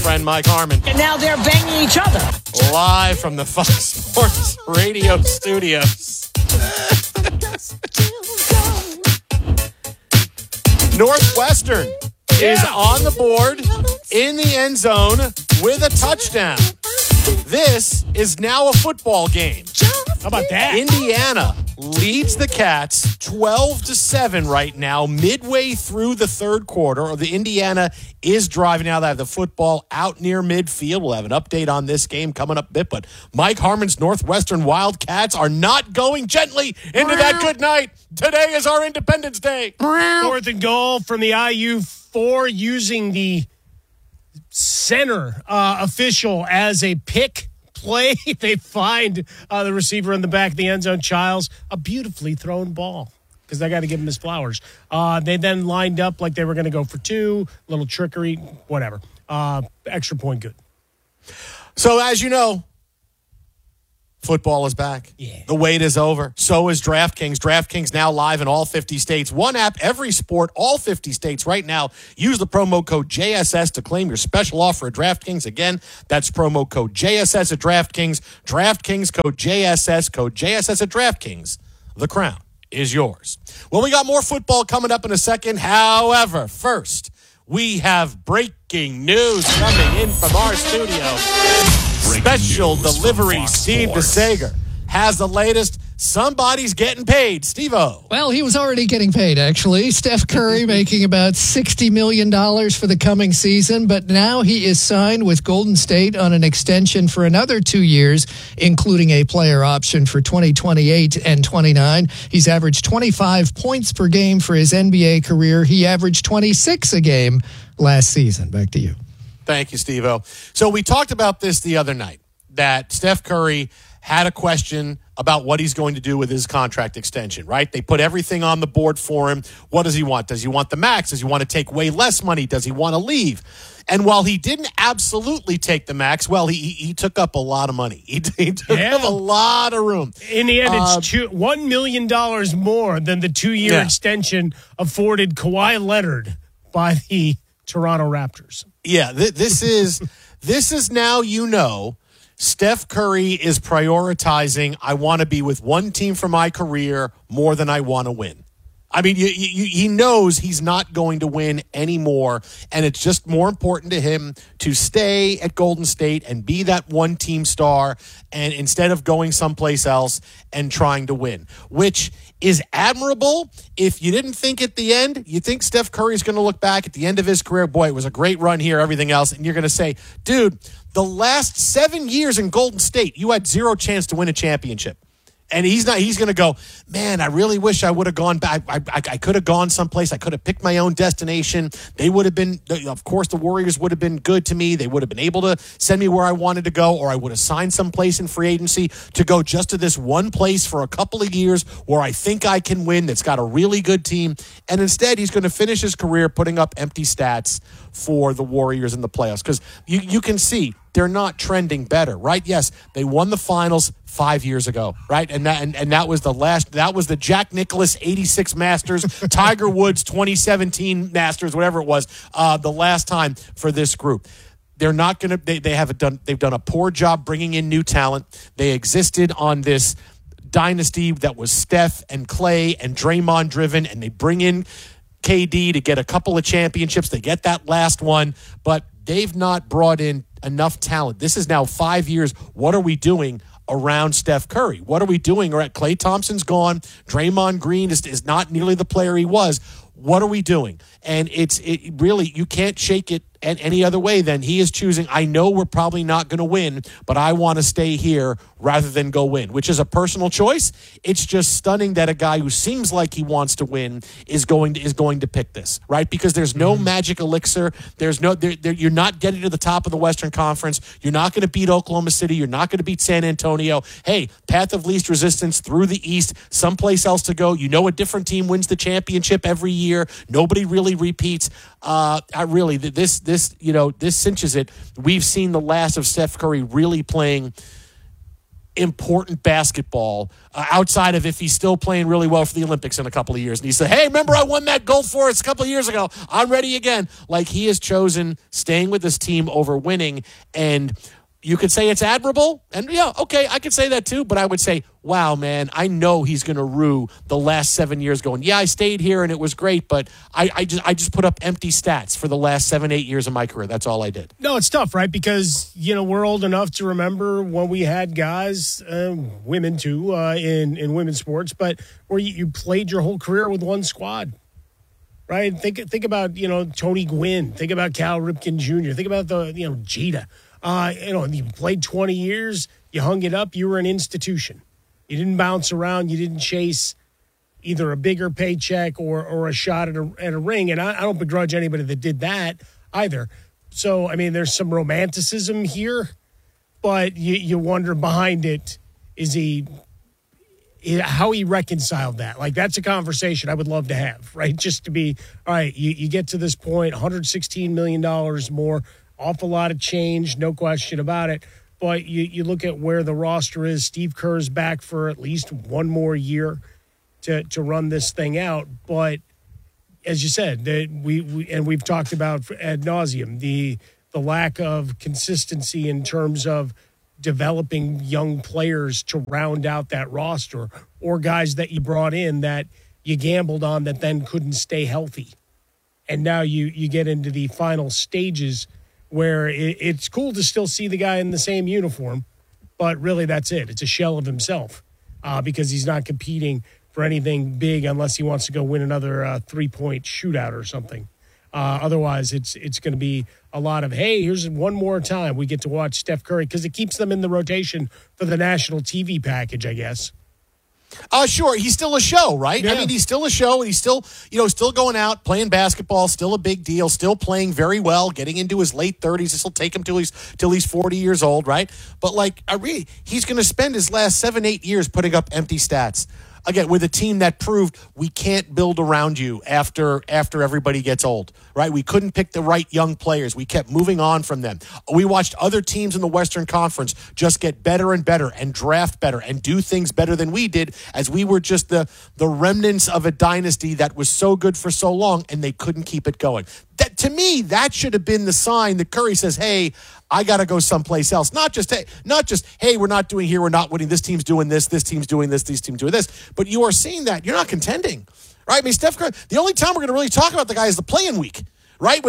friend Mike Harmon. And now they're banging each other. Live from the Fox Sports Radio studios. Northwestern is on the board in the end zone with a touchdown. This is now a football game. How about that? Indiana leads the Cats 12-7 right now, midway through the third quarter. Or the Indiana is driving now. They have the football out near midfield. We'll have an update on this game coming up a bit. But Mike Harmon's Northwestern Wildcats are not going gently into that good night. Today is our Independence Day. 4th and goal from the IU4 using the center official as a pick play. They find the receiver in the back of the end zone, Childs, a beautifully thrown ball because they got to give him his flowers. They then lined up like they were going to go for two, little trickery, whatever. Extra point good. So as you know, football is back. Yeah. The wait is over. So is DraftKings. DraftKings now live in all 50 states. One app, every sport, all 50 states right now. Use the promo code JSS to claim your special offer at DraftKings. Again, that's promo code JSS at DraftKings. DraftKings code JSS at DraftKings. The crown is yours. Well, we got more football coming up in a second. However, first, we have breaking news coming in from our studio. Special delivery, Steve DeSager has the latest. Somebody's getting paid. Steve-O. Well, he was already getting paid, actually. Steph Curry making about $60 million for the coming season, but now he is signed with Golden State on an extension for another 2 years, including a player option for 2028 and 29. He's averaged 25 points per game for his NBA career. He averaged 26 a game last season. Back to you. Thank you, Steve-O. So we talked about this the other night, that Steph Curry had a question about what he's going to do with his contract extension, right? They put everything on the board for him. What does he want? Does he want the max? Does he want to take way less money? Does he want to leave? And while he didn't absolutely take the max, well, he took up a lot of money. He took up a lot of room. In the end, it's $1 million more than the 2-year extension afforded Kawhi Leonard by the Toronto Raptors. Yeah, this is now, you know, Steph Curry is prioritizing, I want to be with one team for my career more than I want to win. I mean, he knows he's not going to win anymore, and it's just more important to him to stay at Golden State and be that one-team star, and instead of going someplace else and trying to win, which is admirable. If you didn't think at the end, you think Steph Curry's going to look back at the end of his career, boy, it was a great run here, everything else, and you're going to say, dude, the last 7 years in Golden State, you had zero chance to win a championship. And he's going to go, man, I really wish I would have gone back. I could have gone someplace. I could have picked my own destination. They would have been, of course, the Warriors would have been good to me. They would have been able to send me where I wanted to go, or I would have signed someplace in free agency to go just to this one place for a couple of years where I think I can win, that's got a really good team. And instead, he's going to finish his career putting up empty stats for the Warriors in the playoffs. Because you can see they're not trending better, right? Yes, they won the finals 5 years ago, right? And that was the Jack Nicklaus 86 Masters, Tiger Woods 2017 Masters, whatever it was, the last time for this group. They're not going to, they've done a poor job bringing in new talent. They existed on this dynasty that was Steph and Clay and Draymond driven, and they bring in KD to get a couple of championships. They get that last one, but they've not brought in enough talent. This is now 5 years. What are we doing around Steph Curry? What are we doing? All right, Klay Thompson's gone. Draymond Green is not nearly the player he was. What are we doing? And it really, you can't shake it any other way than he is choosing, I know we're probably not going to win, but I want to stay here rather than go win, which is a personal choice. It's just stunning that a guy who seems like he wants to win is going to pick this, right? Because there's no magic elixir. There's no, you're not getting to the top of the Western Conference. You're not going to beat Oklahoma City. You're not going to beat San Antonio. Hey, path of least resistance through the East, someplace else to go. You know, a different team wins the championship every year. Nobody really repeats. This cinches it. We've seen the last of Steph Curry really playing important basketball outside of if he's still playing really well for the Olympics in a couple of years. And he said, hey, remember I won that gold for us a couple of years ago. I'm ready again. Like, he has chosen staying with this team over winning. And you could say it's admirable. And yeah, okay, I could say that too. But I would say, wow, man, I know he's going to rue the last 7 years going, yeah, I stayed here and it was great, but I just put up empty stats for the last 7-8 years of my career. That's all I did. No, it's tough, right? Because, we're old enough to remember when we had guys, women too, in women's sports, but where you played your whole career with one squad. Right? Think about, Tony Gwynn. Think about Cal Ripken Jr. Think about Jeter. You played 20 years, you hung it up, you were an institution. You didn't bounce around, you didn't chase either a bigger paycheck or a shot at a ring. And I don't begrudge anybody that did that either. So, there's some romanticism here, but you wonder behind it, how he reconciled that. Like, that's a conversation I would love to have, right? Just to be, all right, you get to this point, $116 million more, awful lot of change, no question about it. But you look at where the roster is. Steve Kerr's back for at least one more year to run this thing out. But as you said, we've talked about ad nauseum the lack of consistency in terms of developing young players to round out that roster, or guys that you brought in that you gambled on that then couldn't stay healthy. And now you get into the final stages where it's cool to still see the guy in the same uniform, but really that's it. It's a shell of himself because he's not competing for anything big unless he wants to go win another three-point shootout or something. Otherwise, it's going to be a lot of, hey, here's one more time we get to watch Steph Curry, because it keeps them in the rotation for the national TV package, I guess. Sure. He's still a show, right? Yeah. He's still a show, and he's still, still going out, playing basketball, still a big deal, still playing very well, getting into his late 30s. This will take him till he's 40 years old, right? But, he's going to spend his last 7-8 years putting up empty stats. Again, with a team that proved we can't build around you after everybody gets old, right? We couldn't pick the right young players. We kept moving on from them. We watched other teams in the Western Conference just get better and better and draft better and do things better than we did, as we were just the remnants of a dynasty that was so good for so long, and they couldn't keep it going. That, to me, that should have been the sign that Curry says, hey, I got to go someplace else. Not just, hey, we're not doing here, we're not winning, this team's doing this team's doing this, these teams doing this. But you are seeing that. You're not contending, right? Steph Curry, the only time we're going to really talk about the guy is the play-in week, right?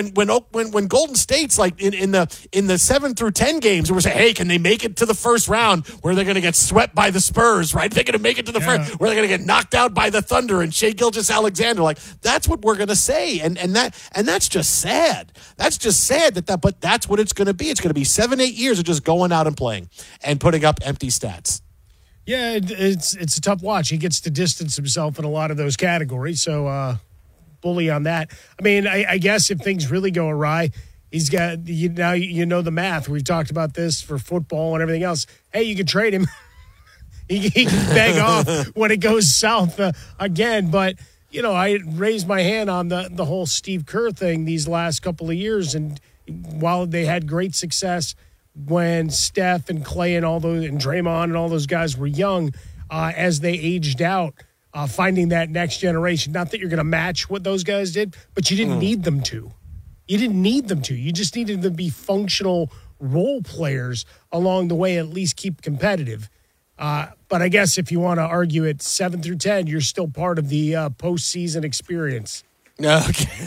When Golden State's like in the 7 through 10 games, we're saying, hey, can they make it to the first round where they're going to get swept by the Spurs, right? They're going to make it to the first, where they're going to get knocked out by the Thunder and Shai Gilgeous-Alexander. Like, that's what we're going to say, and that's just sad. That's just sad but that's what it's going to be. It's going to be 7-8 years of just going out and playing and putting up empty stats. Yeah, it's a tough watch. He gets to distance himself in a lot of those categories, so bully on that. I guess if things really go awry, he's got now the math. We've talked about this for football and everything else. Hey, you can trade him. he can beg off when it goes south again. But I raised my hand on the whole Steve Kerr thing these last couple of years, and while they had great success when Steph and Clay and all those and Draymond and all those guys were young, as they aged out. Finding that next generation. Not that you're going to match what those guys did, but you didn't need them to. You didn't need them to. You just needed them to be functional role players along the way, at least keep competitive. But I guess if you want to argue it 7 through 10, you're still part of the postseason experience. Okay.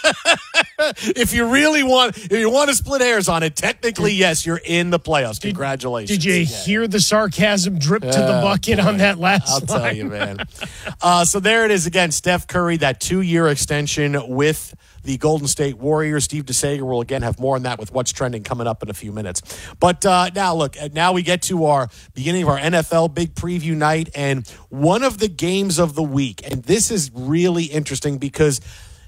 If you want to split hairs on it, technically, yes, you're in the playoffs. Congratulations. Did you hear the sarcasm drip to the bucket on that last I'll line? tell you, man. So there it is again, Steph Curry, that 2-year extension with the Golden State Warriors. Steve DeSager will again have more on that with what's trending coming up in a few minutes. But now we get to our beginning of our NFL big preview night, and one of the games of the week. And this is really interesting because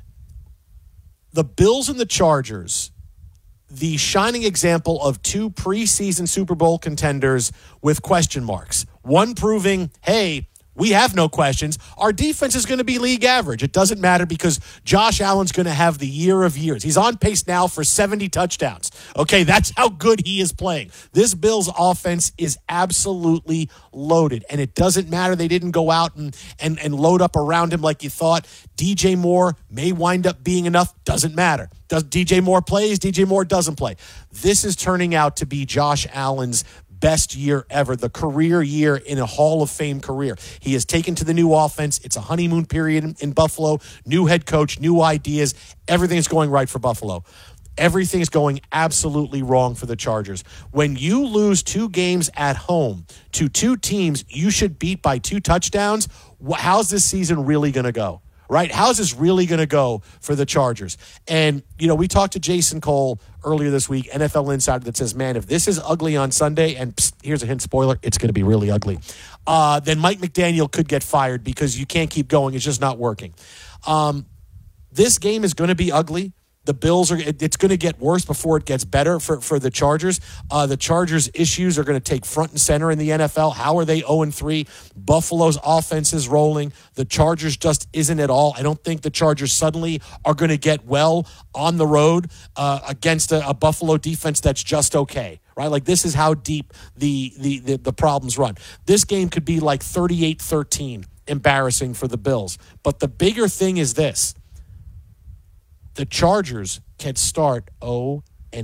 the Bills and the Chargers, the shining example of two preseason Super Bowl contenders with question marks. One proving, hey, We have no questions. Our defense is going to be league average. It doesn't matter because Josh Allen's going to have the year of years. He's on pace now for 70 touchdowns. Okay, that's how good he is playing. This Bills offense is absolutely loaded, and it doesn't matter they didn't go out and load up around him like you thought. DJ Moore may wind up being enough. Doesn't matter. Does DJ Moore plays? DJ Moore doesn't play. This is turning out to be Josh Allen's best year ever, the career year in a Hall of Fame career. He has taken to the new offense. It's a honeymoon period in Buffalo. New head coach, new ideas. Everything's going right for Buffalo. Everything's going absolutely wrong for the Chargers. When you lose 2 games at home to 2 teams you should beat by 2 touchdowns, how's this season really going to go? Right? How's this really going to go for the Chargers? And, we talked to Jason Cole earlier this week, NFL Insider, that says, man, if this is ugly on Sunday, and here's a hint, spoiler, it's going to be really ugly, then Mike McDaniel could get fired because you can't keep going. It's just not working. This game is going to be ugly. The Bills it's going to get worse before it gets better for the Chargers. The Chargers' issues are going to take front and center in the NFL. How are they 0-3? Buffalo's offense is rolling. The Chargers just isn't at all. I don't think the Chargers suddenly are going to get well on the road against a Buffalo defense that's just okay. Right? Like, this is how deep the problems run. This game could be like 38-13, embarrassing for the Bills. But the bigger thing is this. The Chargers can start 0-10.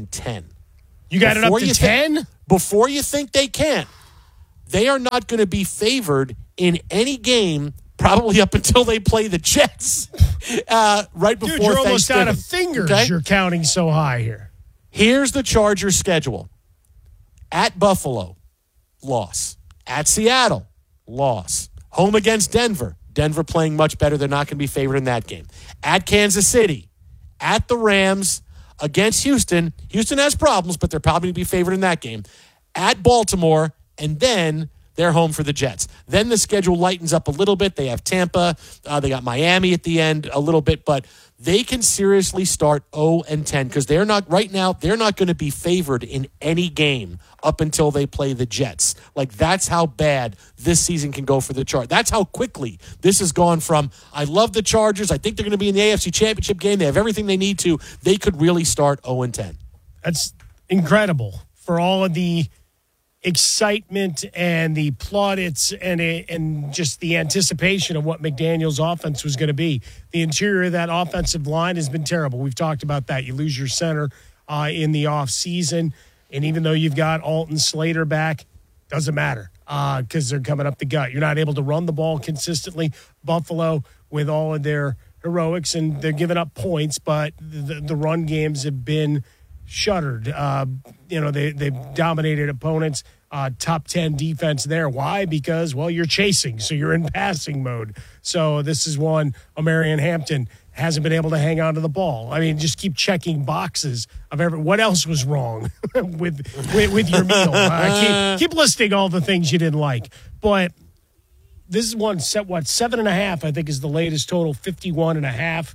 You got it up to 10? Before you think they can, they are not going to be favored in any game probably up until they play the Jets right before Thanksgiving. Dude, you're almost out of fingers. Okay? You're counting so high here. Here's the Chargers' schedule. At Buffalo, loss. At Seattle, loss. Home against Denver. Denver playing much better. They're not going to be favored in that game. At Kansas City. At the Rams, against Houston. Houston has problems, but they're probably going to be favored in that game. At Baltimore, and then they're home for the Jets. Then the schedule lightens up a little bit. They have Tampa. They got Miami at the end a little bit, but they can seriously start 0-10 because they're not right now. They're not going to be favored in any game up until they play the Jets. Like, that's how bad this season can go for the Chargers. That's how quickly this has gone from, I love the Chargers. I think they're going to be in the AFC Championship game. They have everything they need to. They could really start 0-10. That's incredible for all of the excitement and the plaudits and just the anticipation of what McDaniel's offense was going to be. The interior of that offensive line has been terrible. We've talked about that. You lose your center in the offseason, and even though you've got Alton Slater back, doesn't matter because they're coming up the gut. You're not able to run the ball consistently. Buffalo, with all of their heroics, and they're giving up points, but the run games have been shuttered. They've dominated opponents. Top 10 defense there. Why? Because, you're chasing, so you're in passing mode. So this is one, Omarion Hampton hasn't been able to hang on to the ball. I mean, just keep checking boxes of what else was wrong with your meal. Keep listing all the things you didn't like. But this is one set, 7.5, I think is the latest total, 51.5.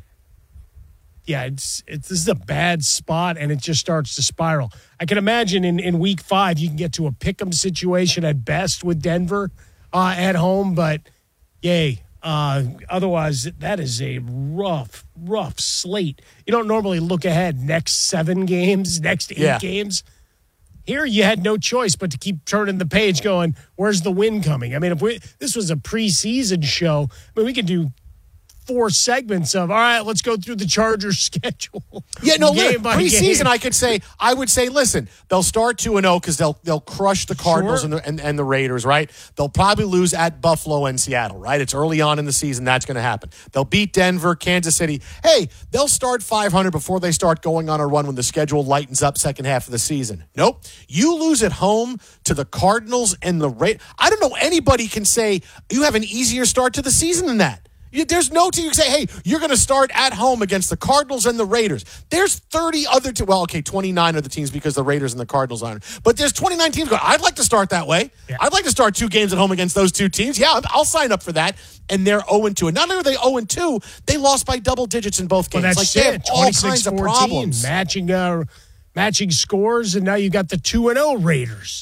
Yeah, this is a bad spot, and it just starts to spiral. I can imagine in week 5 you can get to a pick'em situation at best with Denver at home, but yay. Otherwise, that is a rough slate. You don't normally look ahead next 7 games, next 8 games. Here you had no choice but to keep turning the page going, where's the win coming? I mean, if this was a preseason show, we could do 4 segments of, all right, let's go through the Chargers schedule. Yeah, no, preseason I would say, listen, they'll start 2-0 because they'll crush the Cardinals and the Raiders, right? They'll probably lose at Buffalo and Seattle, right? It's early on in the season. That's going to happen. They'll beat Denver, Kansas City. Hey, they'll start 500 before they start going on a run when the schedule lightens up second half of the season. Nope. You lose at home to the Cardinals and the Raiders. I don't know anybody can say you have an easier start to the season than that. There's no team you can say, hey, you're going to start at home against the Cardinals and the Raiders. There's 30 other 29 are the teams because the Raiders and the Cardinals aren't. But there's 29 teams going, I'd like to start that way. Yeah. I'd like to start 2 games at home against those 2 teams. Yeah, I'll sign up for that. And they're 0-2. And not only are they 0-2, they lost by double digits in both games. Well, that's they have all kinds of problems. Matching scores, and now you got the 2-0 Raiders.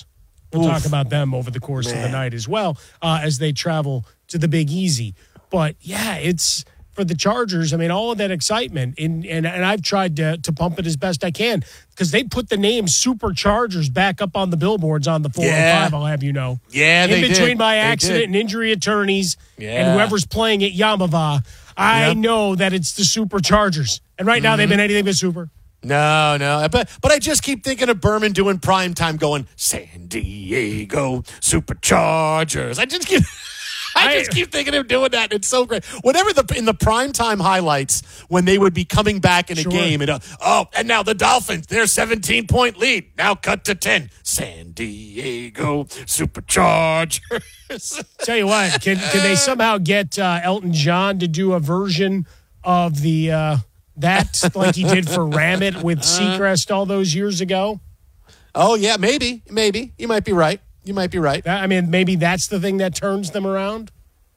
We'll talk about them over the course of the night as well as they travel to the Big Easy. But, yeah, it's for the Chargers. I mean, all of that excitement, and I've tried to pump it as best I can because they put the name Superchargers back up on the billboards on the 405, I'll have you know. Yeah, in between my accident and injury attorneys and whoever's playing at Yamava, I know that it's the Superchargers. And right now they've been anything but super. No. But I just keep thinking of Berman doing primetime going, San Diego Superchargers. I just keep thinking of doing that. It's so great. Whenever in the primetime highlights, when they would be coming back in a game, and and now the Dolphins, their 17-point lead. Now cut to 10. San Diego Superchargers. Tell you what, can they somehow get Elton John to do a version of the that like he did for Ram It with Seacrest all those years ago? Oh, yeah, maybe. You might be right. I mean, maybe that's the thing that turns them around.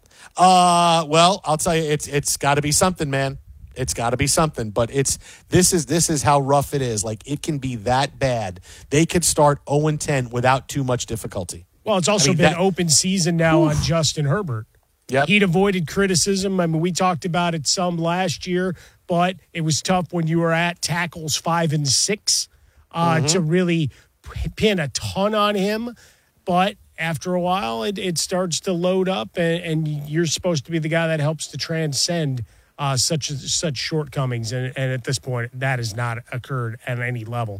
Well, I'll tell you, it's got to be something, man. It's got to be something. But this is how rough it is. Like, it can be that bad. They could start 0-10 without too much difficulty. Well, it's also been open season now on Justin Herbert. Yep. He'd avoided criticism. I mean, we talked about it some last year, but it was tough when you were at tackles 5 and 6 to really pin a ton on him. But after a while, it starts to load up, and you're supposed to be the guy that helps to transcend such shortcomings. And at this point, that has not occurred at any level.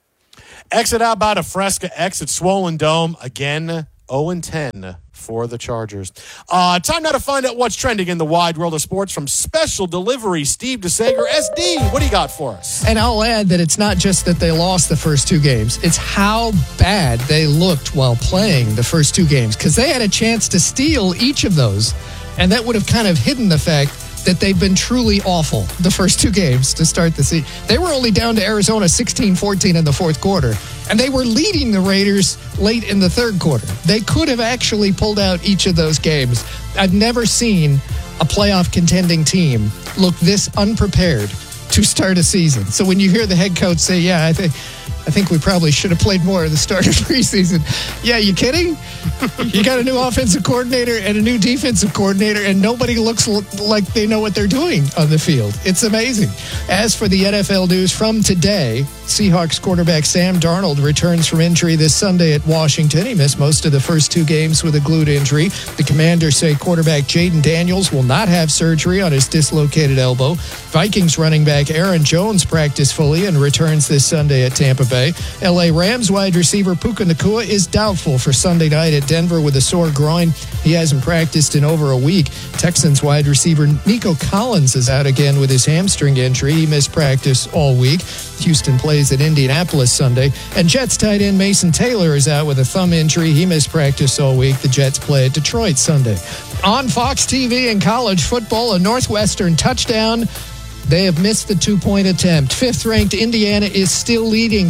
Exit out by Fresca, exit Swollen Dome. Again, 0-10 for the Chargers. Time now to find out what's trending in the wide world of sports from Special Delivery. Steve DeSager, SD, what do you got for us? And I'll add that it's not just that they lost the first 2 games. It's how bad they looked while playing the first 2 games, because they had a chance to steal each of those, and that would have kind of hidden the fact that they've been truly awful the first 2 games to start the season. They were only down to Arizona 16-14 in the fourth quarter, and they were leading the Raiders late in the third quarter. They could have actually pulled out each of those games. I've never seen a playoff contending team look this unprepared to start a season. So when you hear the head coach say, I think we probably should have played more at the start of preseason. Yeah, you kidding? You got a new offensive coordinator and a new defensive coordinator, and nobody looks like they know what they're doing on the field. It's amazing. As for the NFL news from today, Seahawks quarterback Sam Darnold returns from injury this Sunday at Washington. He missed most of the first 2 games with a glute injury. The Commanders say quarterback Jaden Daniels will not have surgery on his dislocated elbow. Vikings running back Aaron Jones practiced fully and returns this Sunday at Tampa Bay. L.A. Rams wide receiver Puka Nacua is doubtful for Sunday night at Denver with a sore groin. He hasn't practiced in over a week. Texans wide receiver Nico Collins is out again with his hamstring injury. He missed practice all week. Houston plays at Indianapolis Sunday. And Jets tight end Mason Taylor is out with a thumb injury. He missed practice all week. The Jets play at Detroit Sunday. On Fox TV and college football, a Northwestern touchdown. They have missed the 2-point attempt. 5th-ranked Indiana is still leading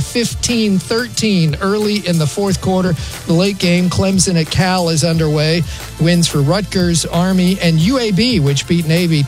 15-13 early in the fourth quarter. The late game, Clemson at Cal, is underway. Wins for Rutgers, Army, and UAB, which beat Navy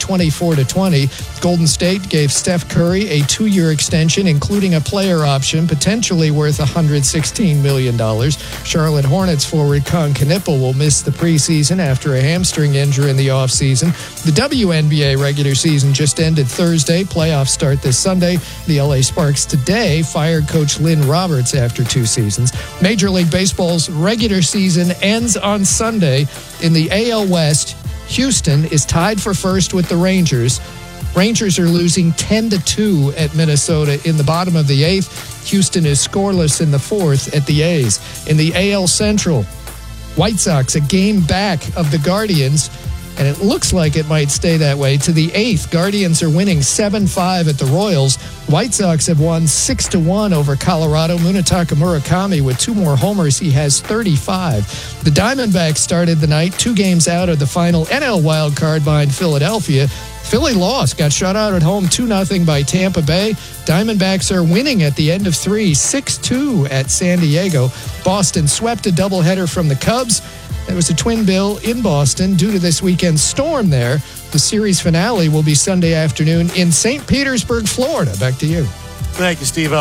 24-20. Golden State gave Steph Curry a 2-year extension, including a player option, potentially worth $116 million. Charlotte Hornets forward Con Knippel will miss the preseason after a hamstring injury in the offseason. The WNBA regular season just ended Thursday. Playoffs start this Sunday. The LA Sparks today fired coach Lynn Roberts after 2 seasons. Major League Baseball's regular season ends on Sunday. In the AL West, Houston is tied for first with the Rangers. Rangers are losing 10-2 at Minnesota in the bottom of the 8th. Houston is scoreless in the 4th at the A's. In the AL Central, White Sox a game back of the Guardians, and it looks like it might stay that way to the 8th. Guardians are winning 7-5 at the Royals. White Sox have won 6-1 over Colorado. Munetaka Murakami with 2 more homers. He has 35. The Diamondbacks started the night 2 games out of the final NL wild card behind Philadelphia. Philly lost, got shut out at home 2-0 by Tampa Bay. Diamondbacks are winning at the end of 3, 6-2 at San Diego. Boston swept a doubleheader from the Cubs. There was a twin bill in Boston due to this weekend's storm there. The series finale will be Sunday afternoon in St. Petersburg, Florida. Back to you. Thank you, Steve-O.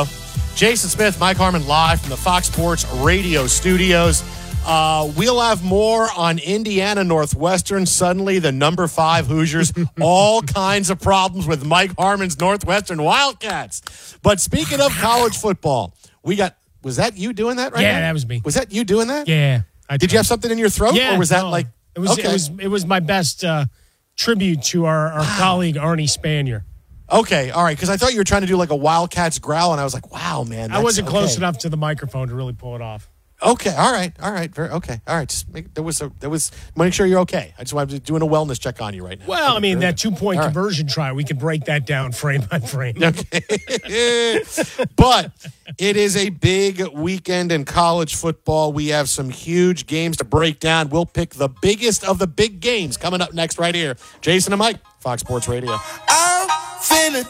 Jason Smith, Mike Harmon live from the Fox Sports Radio studios. We'll have more on Indiana Northwestern. Suddenly, the number 5 Hoosiers, all kinds of problems with Mike Harmon's Northwestern Wildcats. But speaking of college football, was that you doing that right now? Yeah, that was me. Was that you doing that? Yeah. Did you have something in your throat? Yeah. Or was that It was my best tribute to our colleague, Arnie Spanier. Okay, all right, because I thought you were trying to do like a Wildcats growl, and I was like, wow, man. I wasn't close enough to the microphone to really pull it off. Okay, all right. Just make sure you're okay. I just wanted to doing a wellness check on you right now. Well, I mean, that 2-point conversion try, we could break that down frame by frame. Okay. But it is a big weekend in college football. We have some huge games to break down. We'll pick the biggest of the big games coming up next right here. Jason and Mike, Fox Sports Radio. I'm feeling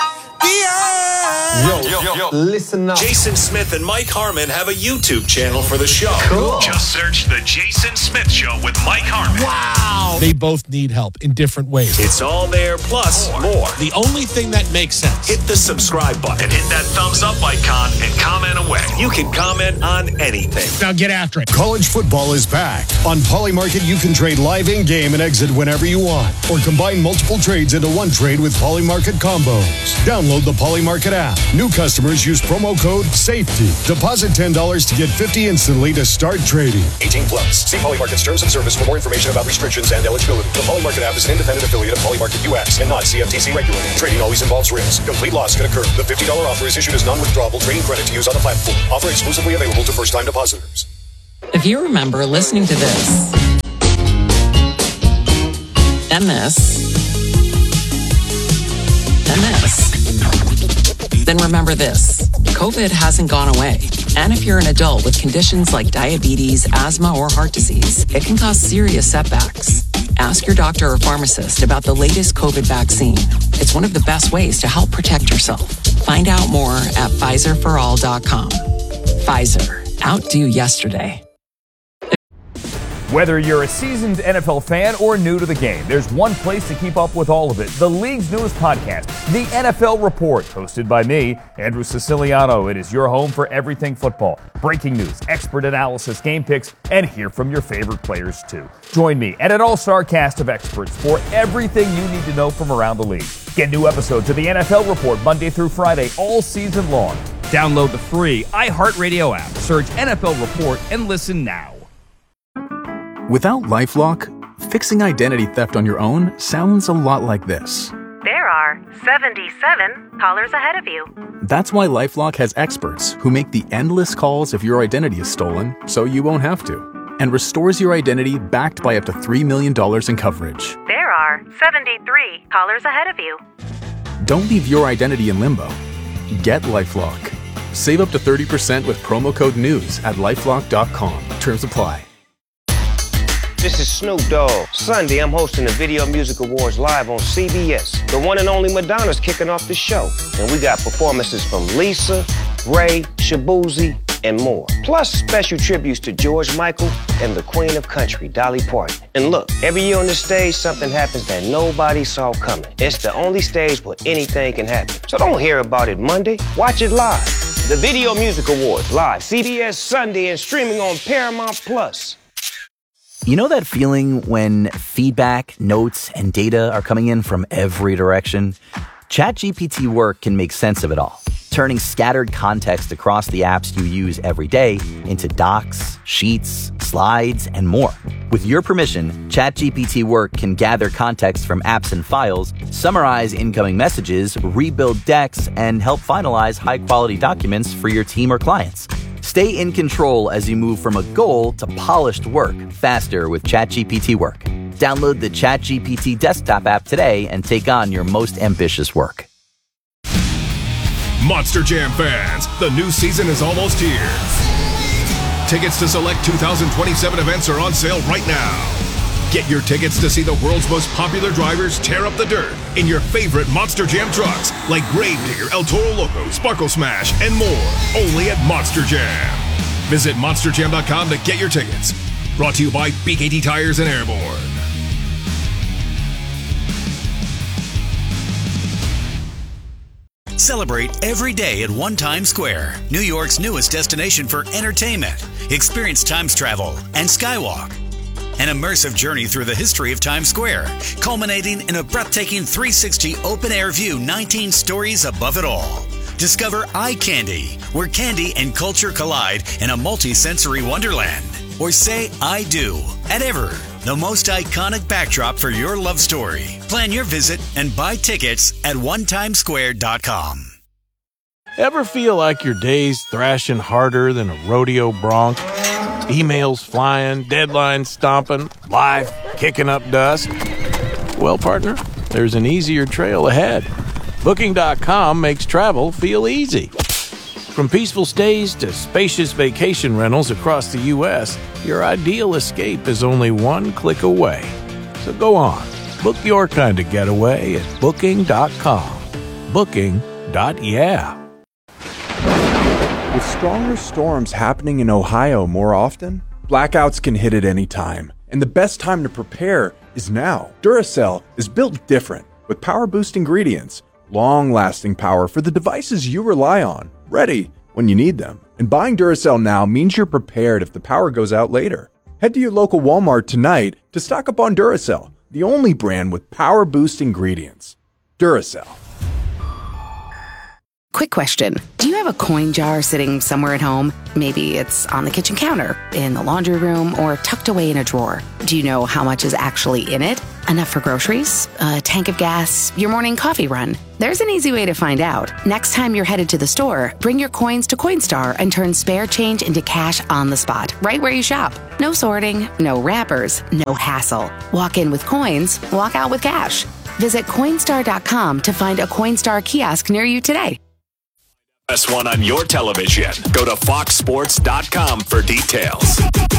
Yo, listen up. Jason Smith and Mike Harmon have a YouTube channel for the show. Cool. Just search The Jason Smith Show with Mike Harmon. Wow. They both need help in different ways. It's all there, plus more. The only thing that makes sense. Hit the subscribe button and hit that thumbs up icon and comment away. You can comment on anything. Now get after it. College football is back. On Polymarket, you can trade live in-game and exit whenever you want, or combine multiple trades into one trade with Polymarket combos. Download the Polymarket app. New customers use promo code SAFETY. Deposit $10 to get $50 instantly to start trading. 18 plus. See Polymarket's terms and service for more information about restrictions and eligibility. The Polymarket app is an independent affiliate of Polymarket US and not CFTC regulated. Trading always involves risk. Complete loss can occur. The $50 offer is issued as non-withdrawable trading credit to use on the platform. Offer exclusively available to first-time depositors. If you remember listening to this and this and this, then remember this. COVID hasn't gone away. And if you're an adult with conditions like diabetes, asthma, or heart disease, it can cause serious setbacks. Ask your doctor or pharmacist about the latest COVID vaccine. It's one of the best ways to help protect yourself. Find out more at PfizerForAll.com. Pfizer. Outdo yesterday. Whether you're a seasoned NFL fan or new to the game, there's one place to keep up with all of it. The league's newest podcast, The NFL Report, hosted by me, Andrew Siciliano. It is your home for everything football. Breaking news, expert analysis, game picks, and hear from your favorite players too. Join me and an all-star cast of experts for everything you need to know from around the league. Get new episodes of The NFL Report Monday through Friday all season long. Download the free iHeartRadio app. Search NFL Report and listen now. Without LifeLock, fixing identity theft on your own sounds a lot like this. There are 77 callers ahead of you. That's why LifeLock has experts who make the endless calls if your identity is stolen, so you won't have to, and restores your identity backed by up to $3 million in coverage. There are 73 callers ahead of you. Don't leave your identity in limbo. Get LifeLock. Save up to 30% with promo code NEWS at LifeLock.com. Terms apply. This is Snoop Dogg. Sunday, I'm hosting the Video Music Awards live on CBS. The one and only Madonna's kicking off the show. And we got performances from Lisa, Ray, Shabuzi, and more. Plus special tributes to George Michael and the Queen of Country, Dolly Parton. And look, every year on the stage, something happens that nobody saw coming. It's the only stage where anything can happen. So don't hear about it Monday. Watch it live. The Video Music Awards live, CBS Sunday, and streaming on Paramount Plus. You know that feeling when feedback, notes, and data are coming in from every direction? ChatGPT Work can make sense of it all, turning scattered context across the apps you use every day into docs, sheets, slides, and more. With your permission, ChatGPT Work can gather context from apps and files, summarize incoming messages, rebuild decks, and help finalize high-quality documents for your team or clients. Stay in control as you move from a goal to polished work faster with ChatGPT Work. Download the ChatGPT desktop app today and take on your most ambitious work. Monster Jam fans, the new season is almost here. Tickets to select 2027 events are on sale right now. Get your tickets to see the world's most popular drivers tear up the dirt in your favorite Monster Jam trucks like Gravedigger, El Toro Loco, Sparkle Smash, and more. Only at Monster Jam. Visit monsterjam.com to get your tickets. Brought to you by BKT Tires and Airborne. Celebrate every day at One Times Square, New York's newest destination for entertainment. Experience Times Travel and Skywalk. An immersive journey through the history of Times Square, culminating in a breathtaking 360 open-air view 19 stories above it all. Discover Eye Candy, where candy and culture collide in a multi-sensory wonderland. Or say I do at Ever, the most iconic backdrop for your love story. Plan your visit and buy tickets at onetimesquare.com. Ever feel like your day's thrashing harder than a rodeo bronc? Emails flying, deadlines stomping, life kicking up dust? Well, partner, there's an easier trail ahead. Booking.com makes travel feel easy. From peaceful stays to spacious vacation rentals across the U.S., your ideal escape is only one click away. So go on, book your kind of getaway at Booking.com. Booking.yeah. With stronger storms happening in Ohio more often, blackouts can hit at any time, and the best time to prepare is now. Duracell is built different, with power-boost ingredients, long-lasting power for the devices you rely on, ready when you need them. And buying Duracell now means you're prepared if the power goes out later. Head to your local Walmart tonight to stock up on Duracell, the only brand with power-boost ingredients. Duracell. Quick question. Do you have a coin jar sitting somewhere at home? Maybe it's on the kitchen counter, in the laundry room, or tucked away in a drawer. Do you know how much is actually in it? Enough for groceries? A tank of gas? Your morning coffee run? There's an easy way to find out. Next time you're headed to the store, bring your coins to Coinstar and turn spare change into cash on the spot, right where you shop. No sorting, no wrappers, no hassle. Walk in with coins, walk out with cash. Visit Coinstar.com to find a Coinstar kiosk near you today. Press 1 on your television. Go to foxsports.com for details.